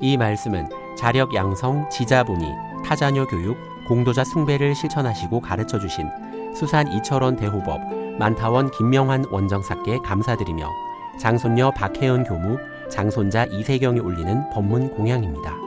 이 말씀은 자력 양성, 지자본의, 타자녀 교육, 공도자 숭배를 실천하시고 가르쳐 주신 수산 이철원 대호법, 만타원 김명환 원정사께 감사드리며 장손녀 박혜연 교무, 장손자 이세경이 올리는 법문 공양입니다.